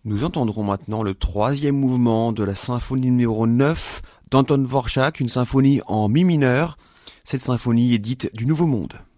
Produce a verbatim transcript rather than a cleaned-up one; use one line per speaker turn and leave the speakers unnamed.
Nous entendrons maintenant le troisième mouvement de la symphonie numéro neuf d'Anton Dvorak, une symphonie en mi mineur. Cette symphonie est dite du Nouveau Monde.